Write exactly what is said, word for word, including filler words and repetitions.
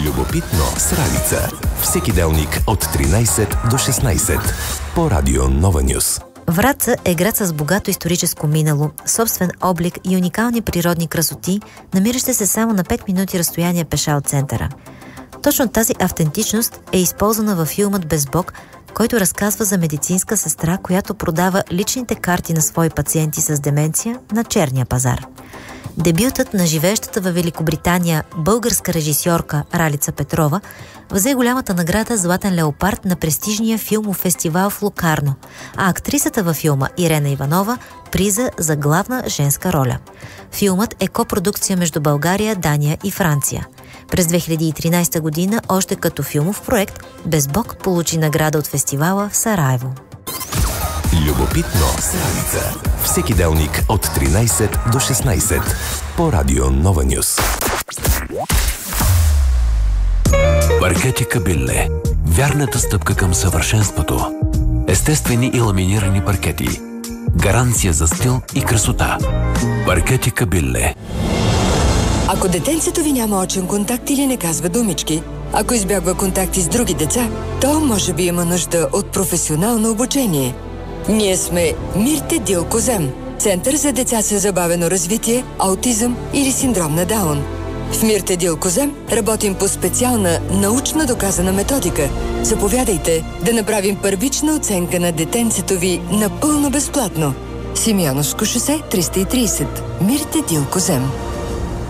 Любопитно с Ралица. Всеки делник от тринайсет до шестнайсет по Радио Нова Нюс. Враца е град с богато историческо минало, собствен облик и уникални природни красоти, намиращи се само на пет минути разстояние пеша от центъра. Точно тази автентичност е използвана във филмът "Без Бог", който разказва за медицинска сестра, която продава личните карти на свои пациенти с деменция на черния пазар. Дебютът на живеещата във Великобритания българска режисьорка Ралица Петрова взе голямата награда "Златен леопард" на престижния филмов фестивал в Локарно, а актрисата във филма Ирена Иванова приза за главна женска роля. Филмът е копродукция между България, Дания и Франция. През две хиляди и тринайсета година, още като филмов проект, "Без Бог" получи награда от фестивала в Сараево. Любопитно с Ралица. Всеки делник от тринайсет до шестнайсет по Радио Нова Нюс. Паркети Кабилле. Вярната стъпка към съвършенството. Естествени и ламинирани паркети. Гаранция за стил и красота. Паркети Кабилле. Ако детенцето ви няма очен контакт или не казва думички, ако избягва контакти с други деца, то може би има нужда от професионално обучение. Ние сме Мирте Дилкозем, Център за деца с забавено развитие, аутизъм или синдром на Даун. В Мирте Дилкозем работим по специална научно доказана методика. Заповядайте да направим първична оценка на детенцето ви напълно безплатно. Симеоновско шосе триста и трийсет. Мирте Дилкозем.